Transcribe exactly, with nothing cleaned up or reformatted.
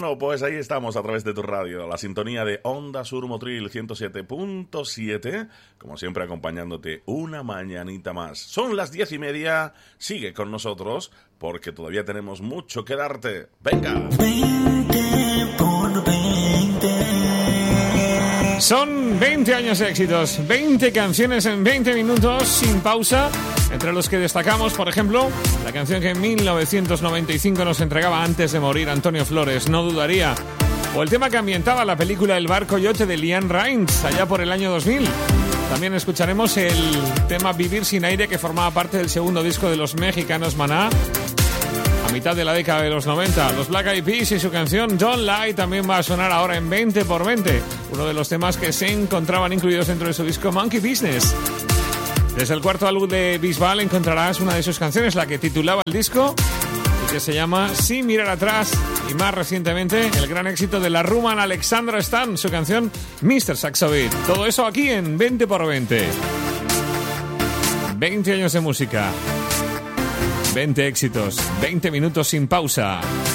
Bueno, pues ahí estamos a través de tu radio, la sintonía de Onda Sur Motril ciento siete punto siete, como siempre acompañándote una mañanita más. Son las diez y media, sigue con nosotros porque todavía tenemos mucho que darte. ¡Venga! veinte por veinte. Son veinte años de éxitos, veinte canciones en veinte minutos sin pausa, entre los que destacamos, por ejemplo, la canción que en mil novecientos noventa y cinco nos entregaba antes de morir Antonio Flores, No dudaría, o el tema que ambientaba la película El barco yote de Liane Rimes, allá por el año dos mil. También escucharemos el tema Vivir sin aire, que formaba parte del segundo disco de los mexicanos Maná, a mitad de la década de los noventa. Los Black Eyed Peas y su canción Don't Lie también va a sonar ahora en veinte por veinte, uno de los temas que se encontraban incluidos dentro de su disco Monkey Business. Desde el cuarto álbum de Bisbal encontrarás una de sus canciones, la que titulaba el disco y que se llama Sin mirar atrás, y más recientemente el gran éxito de la rumana Alexandra Stan, su canción mister Saxo Beat. Todo eso aquí en veinte por veinte. veinte años de música, veinte éxitos, veinte minutos sin pausa.